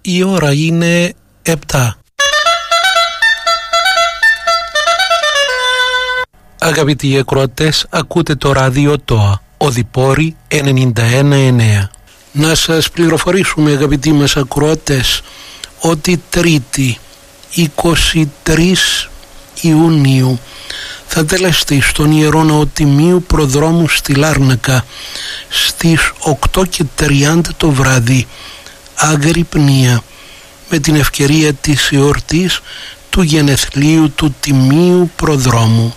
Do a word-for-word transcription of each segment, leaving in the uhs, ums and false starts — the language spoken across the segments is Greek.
Η ώρα είναι επτά. Αγαπητοί ακροατές, ακούτε το ράδιο ΤΟΑ, Οδυπόρη ενενήντα ένα εννέα. Να σας πληροφορήσουμε, αγαπητοί μας ακροατές, ότι Τρίτη είκοσι τρεις Ιουνίου θα τελεστεί στον Ιερό Ναό Τιμίου Προδρόμου στη Λάρνακα στις οκτώ και τριάντα το βράδυ αγρυπνία με την ευκαιρία της εορτής του γενεθλίου του Τιμίου Προδρόμου.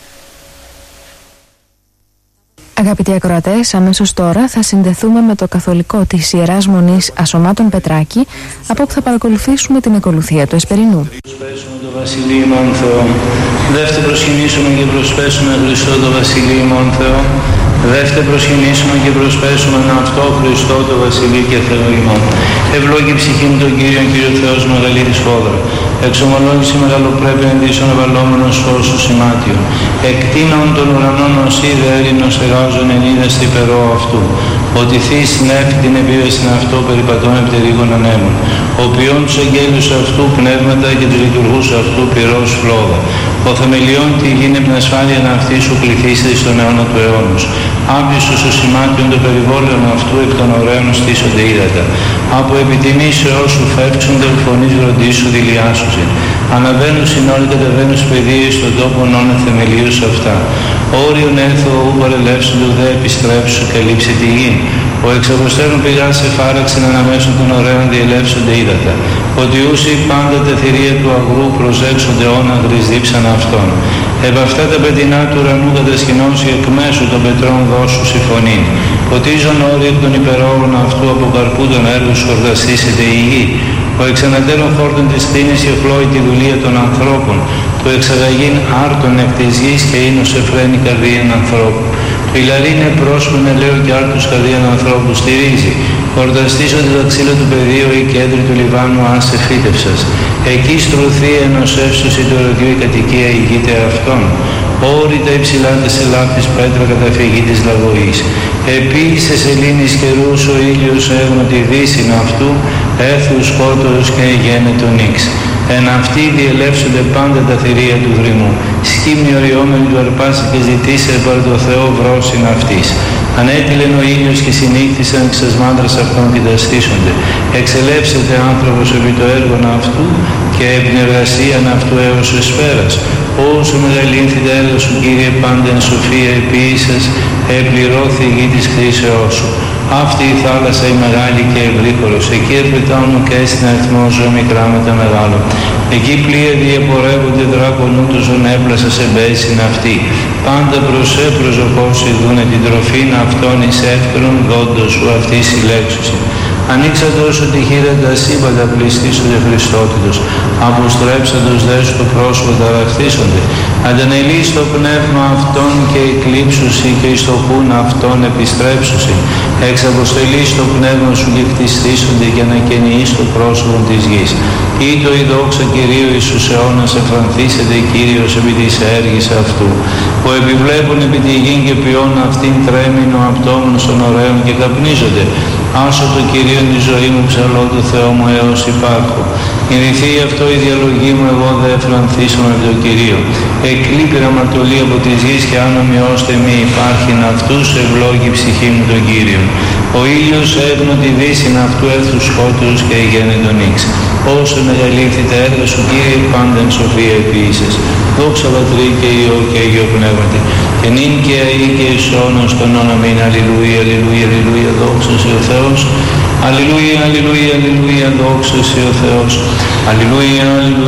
Αγαπητοί ακροατές, αμέσως τώρα θα συνδεθούμε με το καθολικό της Ιεράς Μονής Ασωμάτων Πετράκη, από όπου θα παρακολουθήσουμε την ακολουθία του Εσπερινού. Προσπέσουμε το Βασιλείο ημών Θεό. Δεύτε προσκυνήσουμε και προσπέσουμε Χριστό το Βασιλείο ημών Θεό. Δεύτε προσκυνήσουμε και προσπέσουμε αυτό Χριστό το Βασιλείο και Θεό ημών. Ευλόγη ψυχή μου τον Κύριο, Κύριο Θεός μεγαλύτερης φόδρα. Εξομολόγηση μεγαλοπρέπεια εντύσσον ευαλόμενος φως σημάτιον. Εκτείνων των ουρανών ως είδε Έλληνος εργάζον εν είδε στη περό αυτού. Ότι θείς νέφη την επίβεσιν αυτό περιπατών επτερίγων ανέμων. Ο ποιόν τους εγγέλους αυτού πνεύματα και τους λειτουργούς αυτού πυρός φλόγα. Ο θεμελιών τη γη με την ασφάλεια να αυτή σου κληθήσετε στον αιώνα του αιώνος. Άμπιστος ο σημάτιον των περιβόλων αυτού εκ των ωραίων στήσονται ύδατα. Από επιτιμήσεώς σου φεύξονται φωνής γροντής σου δηλιάσουσιν. Αναβαίνουν συνόλοι κατεβαίνουν σπεδίες στον τόπο όνε θεμελίους αυτά. Όριον έλθω ου παρελεύσοντο δε επιστρέψου καλύψε τη γη. Ο εξαποστέρων πηγάς σε φάραξεν αναμέσων των ωραίων διελεύσονται ύδατα. Ότι ούσοι πάντα τα θηρία του αγρού προσέξονται όνα γρυσδίψαν αυτόν. Επ' αυτά τα πετεινά του ουρανού κατασκηνώσει εκ μέσω των πετρών δώσου συμφωνήν. Ποτίζον όροι εκ των υπερόρων αυτού από καρπού των έργων σου ορταστήσεται η γη. Ο εξανατέρων φόρτων της κτίνης και φλόει τη δουλεία των ανθρώπων. Το εξαγαγήν άρτων εκ της γης και ίνος εφραίνει καρδίαν ανθρώπου. Το ηλαρίνε πρόσωπον ελαίων και άρτους καρδίαν ανθρώπου στηρίζει. Ορταστήσονται τα ξύλα του πεδίου ή κέντρη του Λιβάνου άσε φύτευσας. Εκεί στρωθεί ενός εύσωση το ροδιού η κατοικία ηγείται αυτών. Όρη τα υψηλά της ελάφης πέτρα καταφυγή της λαγωής. Επίησε σελήνης καιρούς ο ήλιος έγνω τη δύσιν αυτού, έθου σκότος και γένετο νύξ. Εν αυτοί διελεύσονται πάντα τα θηρία του δρυμού. Σκύμνη οριόμενη του αρπάσει και ζητήσε παρ' το Θεό βρόσιν αυτής. Ανέτειλεν ο ήλιος και συνήχθησαν εξ τας μάντρας αυτών και τα στήσονται. Εξελεύσεται άνθρωπος επί το έργον αυτού και επ' την εργασίαν αυτού έως εσπέρας. Όσο μεγαλύνθη τα έργα σου Κύριε πάντα εν σοφία επίησας, επληρώθη η γη της χρήσεώς σου. Αυτή η θάλασσα η μεγάλη και ευρύχωρος, εκεί ερπετάουν και στην αριθμό ζώο μικρά με τα μεγάλο. Εκεί πλοία διεπορεύονται δράκονού του ζων έπλασα σε μπέσιν αυτή. Πάντα προς σε προσωπώσει δούνε την τροφήν αυτών εις εύκολον δόντος σου αυτή συλλέξουσιν. Ανοίξατε όσο τη χείρα τα σύμπαντα πληστήσονται Χριστότητος. Αποστρέψαντος δε στο πρόσωπο ταραχθήσονται. Αντανελείς το πνεύμα αυτών και εκλείψουσι και εις το χούν αυτών επιστρέψουσι. Εξαποστελείς το πνεύμα σου και χτιστήσονται και ανακαινιείς το πρόσωπο της γης. Ή το η δόξα Κυρίου Ιησούς αιώνας εφρανθήσεται Κύριος επί της έργης αυτού. Που επιβλέπουν επί τη γη και ποιόν αυτήν τρέμειν ο απτόμνος των ωραίων και καπνίζονται. Άσο το Κυρίον τη ζωή μου ψαλώ το Θεό μου έως υπάρχω. Κινηθεί αυτό η διαλογή μου εγώ δε εφρανθήσω με το Κυρίο. Εκλείπει αμαρτωλή από της γης και αν ομοιώστε μη υπάρχει αυτούς ευλόγη ψυχή μου τον Κύριο. Ο ήλιος έγνω τη δύσιν αυτού έρθου σκότους και γένε τον ίξ. Όσο μεγαλύνθη τα έργα σου Κύριε πάντα εν σοφία επίησες. Δόξα Πατρί και Υιό και Αγίο Πνεύματι. Και νυν και αεί και εις αιώνας των όναμιν. Αλληλούια, αλληλούια, αλληλούια, δόξα σε ο Θεός. Αλληλούια, αλληλούια, αλληλούια, δόξα σε ο Θεός. Αλληλούια, αλληλούια.